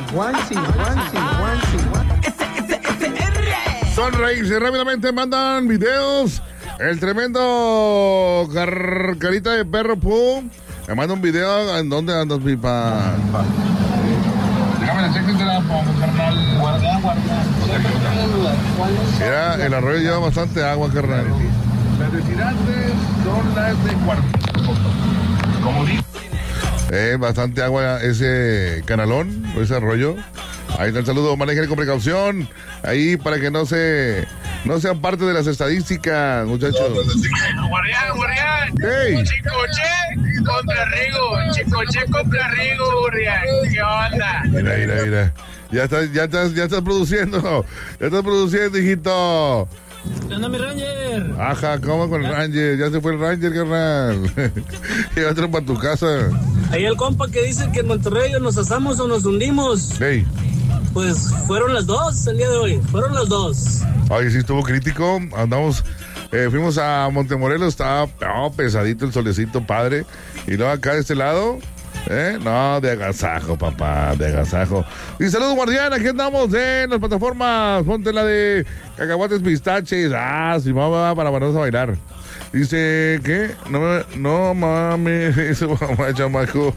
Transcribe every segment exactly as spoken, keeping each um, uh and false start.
Juanchi, Juanchi, Juanchi. Sonreírse rápidamente, mandan videos. El tremendo car- carita de perro Pú me manda un video. ¿En dónde andas, pipa? Déjame la cheque, te la pongo, carnal. Guarda, guarda. Mira, el arroyo lleva bastante agua, carnal. Las de tirantes son las de cuarto. Como dice. Eh, bastante agua ese canalón, ese arroyo. Ahí está el saludo, manejen con precaución. Ahí para que no se no sean parte de las estadísticas, muchachos. Guardián, guardián. Hey. Chicoche contra Rigo. Chicoche contra Rigo, guardián. ¿Qué onda? Mira, mira, mira. Ya estás, ya estás, ya estás produciendo. Ya estás produciendo, hijito. ¿Qué onda, mi Ranger? Ajá, ¿cómo con el Ranger? Ya se fue el Ranger, carnal. Llévatelo para tu casa. Ahí el compa que dice que en Monterrey o nos asamos o nos hundimos. Hey. Pues fueron las dos el día de hoy. Fueron las dos. Ay, sí, estuvo crítico. Andamos, eh, fuimos a Montemorelos, estaba oh, pesadito el solecito, padre. Y luego acá de este lado, ¿eh? No, de agasajo, papá, de agasajo. Y saludos, guardián, aquí andamos en las plataformas. Ponte la de cacahuates, pistaches. Ah, sí, mamá, para ponernos a bailar. Dice, ¿qué? No, no mames, eso mamá, chamaco.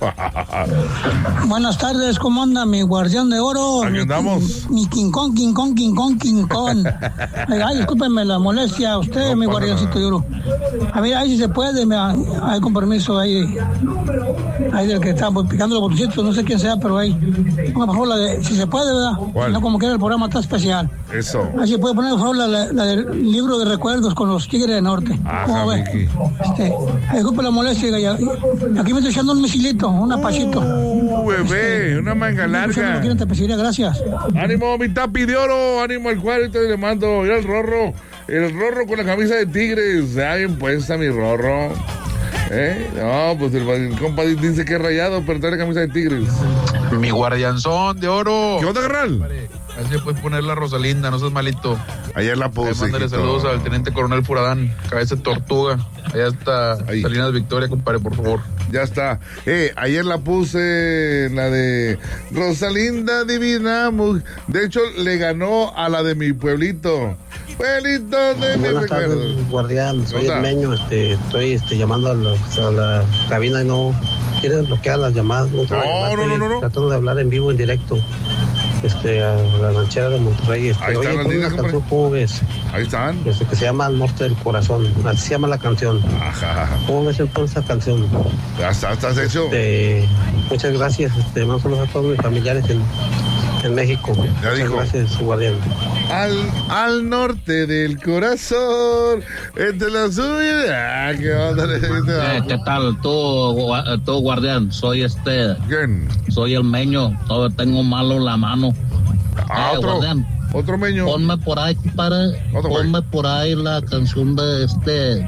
Buenas tardes, ¿cómo anda mi guardián de oro? Aquí andamos. Mi, mi King Kong, King Kong, King Kong, King Kong. Ay, discúlpenme la molestia a usted, No mi pasa guardiancito de oro. A ver, ahí si se puede, me, ahí con permiso, ahí, ahí del que está picando los botoncitos, no sé quién sea, pero ahí. Ponga por favor la de, si se puede, ¿verdad? ¿Cuál? No como que el programa está especial. Eso. Ahí se puede poner, por favor, la, la, la del libro de recuerdos con los Tigres del Norte. Ajá, ¿Cómo ve? Miki. Este, disculpe la molestia, y, y aquí me estoy echando un misilito, un apachito. Uh, bebé, una manga larga. Gracias. Ánimo, mi tapi de oro, ánimo al cuadrito le mando. Mira el Rorro, el Rorro con la camisa de Tigres. Ya bien puesta mi Rorro. ¿Eh? No, pues el, el compa dice que es rayado, pero trae la camisa de Tigres. Mi guardianzón de oro. ¿Qué onda, carnal? Así se puede poner la Rosalinda, no seas malito. Ayer la puse. Mándale saludos al teniente coronel Furadán, cabeza de tortuga. Allá está Ahí. Salinas Victoria, compadre, por favor. Ya está. Eh, ayer la puse, la de Rosalinda Divina. De hecho, le ganó a la de mi pueblito. Pueblito de mi Buenas recuerdo. tardes, guardián. Soy Hola. el Meño. Este, estoy este, llamando a, los, a la cabina y no quieren bloquear las llamadas. No, No, no, no, no, no. Tratando de hablar en vivo, en directo. Este, a la ranchera de Monterrey. Este, Ahí están oye, las pon líneas, una canción, ¿cómo ves? Ahí están. Este, que se llama Al Norte del Corazón. Así se llama la canción. Ajá. ¿Cómo ves entonces esa canción? Ya está, estás hecho. Este, muchas gracias. Este, mando saludos a todos mis familiares en, en México. Ya muchas dijo. gracias, su guardián. Al, al norte del corazón, entre la suya. Ah, qué onda. Eh, ¿Qué tal? Tú, gua- tú, guardián, soy este, ¿Quién? soy el Meño, todavía tengo malo la mano. Ah, Eh, otro. guardián, Otro Meño. ponme por ahí, compadre, Otro güey. ponme por ahí la canción de este,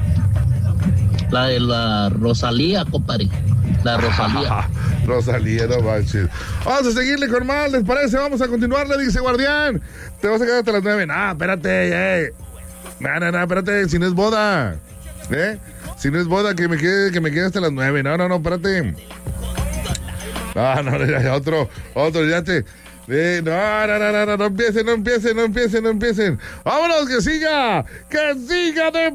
la de la Rosalía, compadre, la Rosalía. Rosalía, no manches. Vamos a seguirle con más, ¿les parece? Vamos a continuar, le dice guardián. Te vas a quedar hasta las nueve. No, espérate, eh. No, no, no, espérate, si no es boda. ¿Eh? Si no es boda, que me quede, que me quede hasta las nueve. No, no, no, espérate. No, no, ya, ya, otro, otro, ya te. Eh, no, no, no, no, no, no empiecen, no empiecen, no empiecen, no empiecen. Vámonos, que siga, que siga de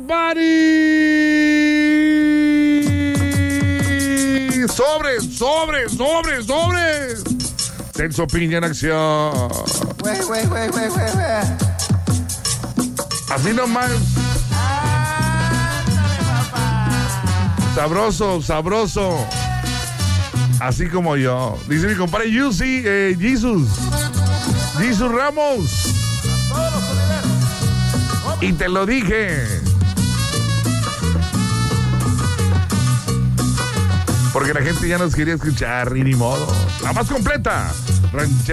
party. Sobres, sobres, sobres, sobres. Celso Piña en acción. Güey, güey, güey, güey, güey, güey. Así nomás. Sabroso, sabroso. Así como yo. Dice mi compadre Yusi, eh, Jesus. Jesus Ramos. Y te lo dije. Porque la gente ya nos quería escuchar y ni modo. La más completa. Ranchera